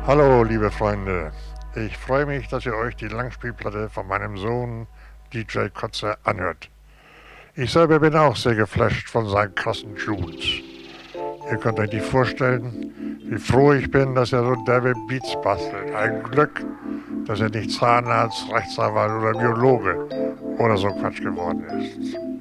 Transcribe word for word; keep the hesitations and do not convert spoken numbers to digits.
Hallo, liebe Freunde. Ich freue mich, dass ihr euch die Langspielplatte von meinem Sohn D J Kotze anhört. Ich selber bin auch sehr geflasht von seinen krassen Tunes. Ihr könnt euch nicht vorstellen, wie froh ich bin, dass er so derbe Beats bastelt. Ein Glück, dass er nicht Zahnarzt, Rechtsanwalt oder Biologe oder so Quatsch geworden ist.